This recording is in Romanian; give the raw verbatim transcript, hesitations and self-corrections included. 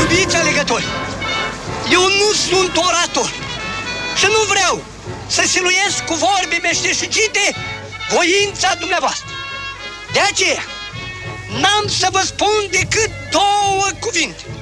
Iubiți alegători, eu nu sunt orator și nu vreau să siluiesc cu vorbe meșteșugite voința dumneavoastră. De aceea, n-am să vă spun decât două cuvinte.